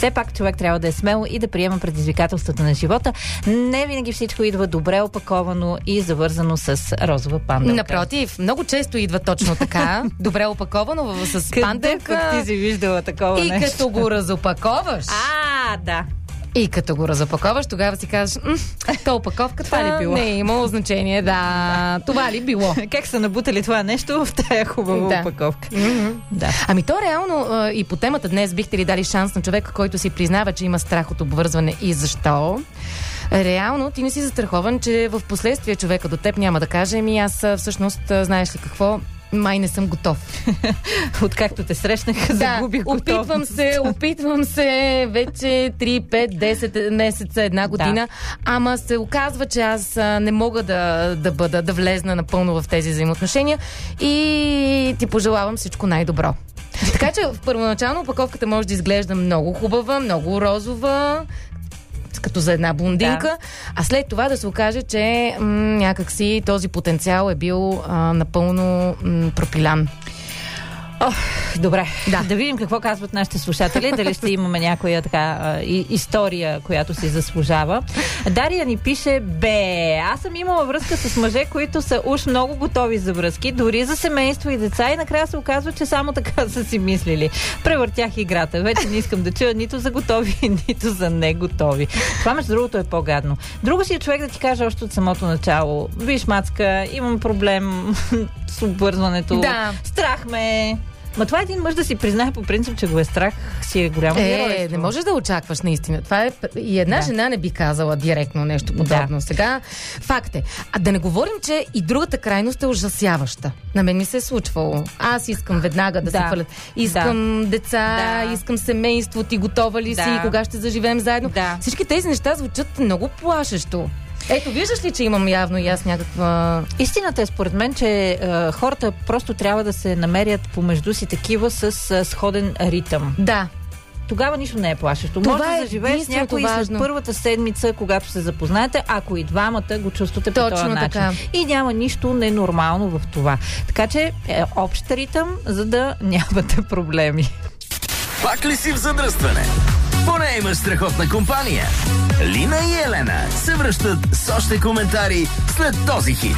Все пак човек трябва да е смел и да приема предизвикателствата на живота. Не винаги всичко идва добре опаковано и завързано с розова панделка. Напротив, много често идва точно така, добре опаковано с панделка. Къде ти си виждала такова и нещо? Като го разопаковаш. Да. И като го разопаковаш, тогава си казваш, та опаковката това ли било? Не е имало значение, да. Това ли било? Как са набутали това нещо в тая хубава опаковка? Да. Ами то реално и по темата днес бихте ли дали шанс на човек, който си признава, че има страх от обвързване и защо? Реално ти не си застрахован, че в последствие човека до теб няма да каже, аз всъщност, знаеш ли какво, май не съм готов. Откакто те срещнах, загубих готовност. Опитвам се вече 3, 5, 10 месеца, една година, ама се оказва, че аз не мога да влезна напълно в тези взаимоотношения и ти пожелавам всичко най-добро. Така че в първоначално опаковката може да изглежда много хубава, много розова, като за една блондинка, а след това да се окаже, че някакси този потенциал е бил напълно пропилян. Добре, да видим какво казват нашите слушатели, дали ще имаме някоя така история, която си заслужава. Дария ни пише, аз съм имала връзка с мъже, които са уж много готови за връзки, дори за семейство и деца, и накрая се оказва, че само така са си мислили. Превъртях играта. Вече не искам да чуя нито за готови, нито за неготови. Това, между другото, е по-гадно. Друго си е човек да ти каже още от самото начало: виж, Мацка, имам проблем с обвързването, страх ме. Ма това един мъж да си признае по принцип, че го е страх, си е голямо геройство. Не можеш да очакваш наистина. Това е и една жена не би казала директно нещо подобно. Сега факт е. А да не говорим, че и другата крайност е ужасяваща. На мен ми се е случвало. Аз искам веднага да се фалят. Искам деца, искам семейство, ти готова ли си, кога ще заживеем заедно. Всички тези неща звучат много плашещо. Ето, виждаш ли, че имам явно и аз някаква... Истината е според мен, че хората просто трябва да се намерят помежду си такива с сходен ритъм. Да. Тогава нищо не е плашещо. Може да заживееш с някой след първата седмица, когато се запознаете, ако и двамата го чувствате по този начин. И няма нищо ненормално в това. Така че общ ритъм, за да нямате проблеми. Пак ли си в задръстване? Поне имаш страхотна компания. Лина и Елена се връщат с още коментари след този хит.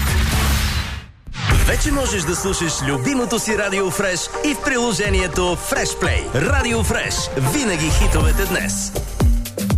Вече можеш да слушаш любимото си Радио Фреш и в приложението Фреш Плей. Радио Фреш. Винаги хитовете днес.